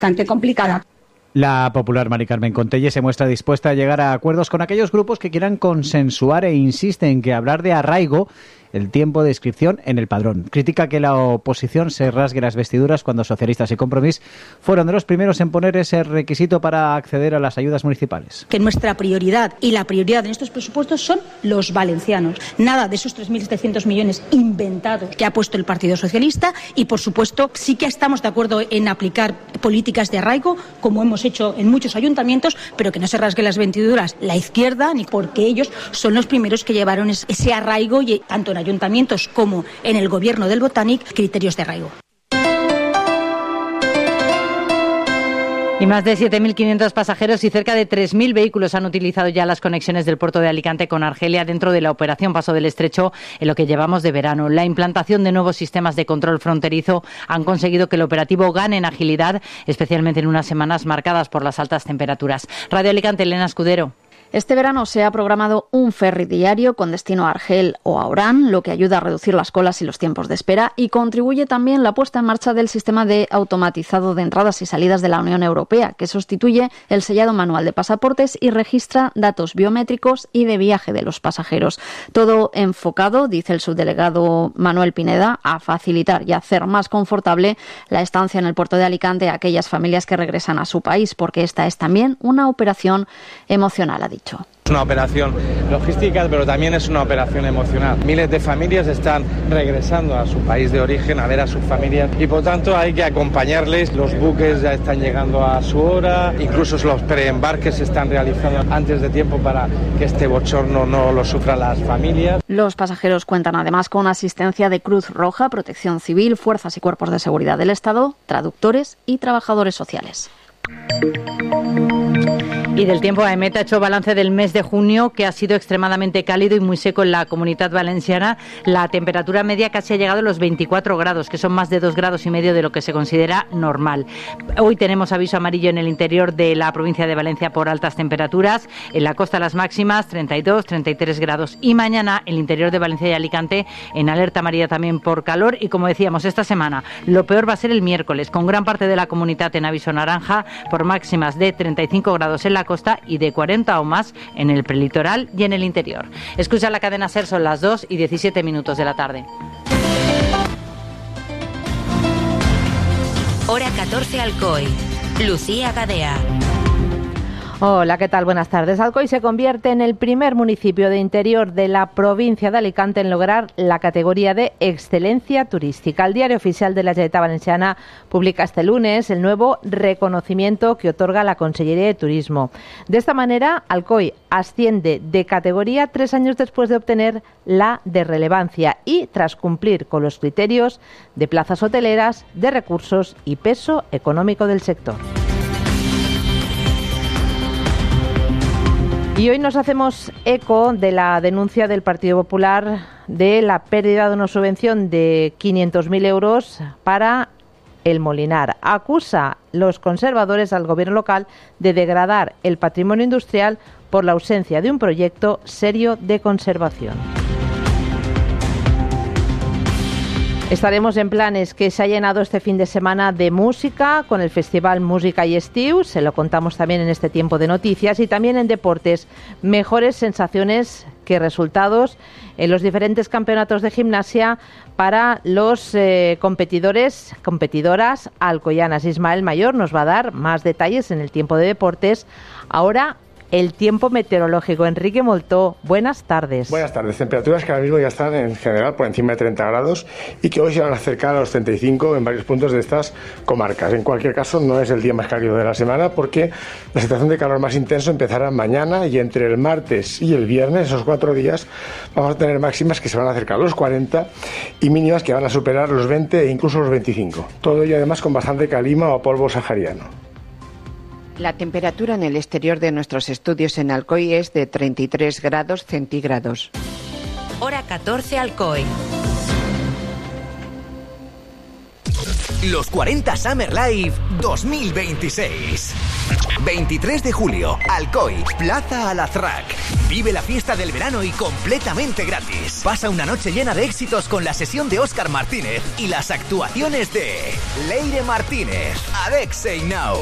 bastante complicada. La popular Mari Carmen Contelle se muestra dispuesta a llegar a acuerdos con aquellos grupos que quieran consensuar e insiste en que hablar de arraigo el tiempo de inscripción en el padrón. Critica que la oposición se rasgue las vestiduras cuando Socialistas y Compromís fueron de los primeros en poner ese requisito para acceder a las ayudas municipales. Que nuestra prioridad y la prioridad en estos presupuestos son los valencianos. Nada de esos 3.700 millones inventados que ha puesto el Partido Socialista y, por supuesto, sí que estamos de acuerdo en aplicar políticas de arraigo, como hemos hecho en muchos ayuntamientos, pero que no se rasgue las vestiduras la izquierda, ni porque ellos son los primeros que llevaron ese arraigo, y tanto en ayuntamientos como en el gobierno del Botanic, criterios de arraigo. Y más de 7.500 pasajeros y cerca de 3.000 vehículos han utilizado ya las conexiones del puerto de Alicante con Argelia dentro de la operación Paso del Estrecho en lo que llevamos de verano. La implantación de nuevos sistemas de control fronterizo han conseguido que el operativo gane en agilidad, especialmente en unas semanas marcadas por las altas temperaturas. Radio Alicante, Elena Escudero. Este verano se ha programado un ferry diario con destino a Argel o a Orán, lo que ayuda a reducir las colas y los tiempos de espera, y contribuye también la puesta en marcha del sistema de automatizado de entradas y salidas de la Unión Europea, que sustituye el sellado manual de pasaportes y registra datos biométricos y de viaje de los pasajeros. Todo enfocado, dice el subdelegado Manuel Pineda, a facilitar y hacer más confortable la estancia en el puerto de Alicante a aquellas familias que regresan a su país, porque esta es también una operación emocional, ha dicho. Es una operación logística, pero también es una operación emocional. Miles de familias están regresando a su país de origen a ver a sus familias y por tanto hay que acompañarles. Los buques ya están llegando a su hora, incluso los preembarques se están realizando antes de tiempo para que este bochorno no lo sufran las familias. Los pasajeros cuentan además con asistencia de Cruz Roja, Protección Civil, fuerzas y cuerpos de seguridad del Estado, traductores y trabajadores sociales. Y del tiempo, AEMET ha hecho balance del mes de junio, que ha sido extremadamente cálido y muy seco en la Comunidad Valenciana. La temperatura media casi ha llegado a los 24 grados, que son más de 2,5 grados de lo que se considera normal. Hoy tenemos aviso amarillo en el interior de la provincia de Valencia por altas temperaturas. En la costa las máximas 32, 33 grados. Y mañana el interior de Valencia y Alicante en alerta amarilla también por calor. Y como decíamos, esta semana lo peor va a ser el miércoles, con gran parte de la comunidad en aviso naranja por máximas de 35 grados en la costa y de 40 o más en el prelitoral y en el interior. Escucha la cadena SER, son las 2:17 de la tarde. Hora 14 Alcoy. Lucía Gadea. Hola, ¿qué tal? Buenas tardes. Alcoy se convierte en el primer municipio de interior de la provincia de Alicante en lograr la categoría de excelencia turística. El Diario Oficial de la Generalitat Valenciana publica este lunes el nuevo reconocimiento que otorga la Consellería de Turismo. De esta manera, Alcoy asciende de categoría 3 años después de obtener la de relevancia y tras cumplir con los criterios de plazas hoteleras, de recursos y peso económico del sector. Y hoy nos hacemos eco de la denuncia del Partido Popular de la pérdida de una subvención de 500.000 euros para el Molinar. Acusa los conservadores al gobierno local de degradar el patrimonio industrial por la ausencia de un proyecto serio de conservación. Estaremos en Planes, que se ha llenado este fin de semana de música con el Festival Música y Estiu, se lo contamos también en este tiempo de noticias, y también en deportes, mejores sensaciones que resultados en los diferentes campeonatos de gimnasia para los competidoras alcoyanas. Ismael Mayor nos va a dar más detalles en el tiempo de deportes. Ahora, el tiempo meteorológico. Enrique Moltó, buenas tardes. Buenas tardes. Temperaturas que ahora mismo ya están en general por encima de 30 grados y que hoy se van a acercar a los 35 en varios puntos de estas comarcas. En cualquier caso, no es el día más cálido de la semana porque la situación de calor más intenso empezará mañana, y entre el martes y el viernes, esos 4 días, vamos a tener máximas que se van a acercar a los 40 y mínimas que van a superar los 20 e incluso los 25. Todo ello además con bastante calima o polvo sahariano. La temperatura en el exterior de nuestros estudios en Alcoy es de 33 grados centígrados. Hora 14 Alcoy. Los 40 Summer Live 2026. 23 de julio, Alcoy, Plaza Alazraq. Vive la fiesta del verano y completamente gratis. Pasa una noche llena de éxitos con la sesión de Óscar Martínez y las actuaciones de Leire Martínez, Adec Say Now,